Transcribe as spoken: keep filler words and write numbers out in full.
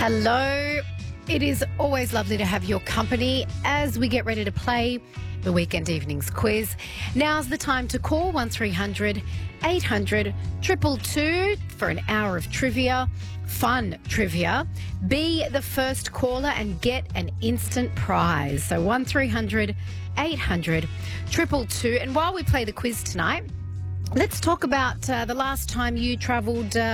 Hello. It is always lovely to have your company as we get ready to play the Weekend Evenings quiz. Now's the time to call one three hundred eight hundred two two two for an hour of trivia, fun trivia. Be the first caller and get an instant prize. So one three hundred eight hundred two two two. And while we play the quiz tonight, let's talk about uh, the last time you travelled uh,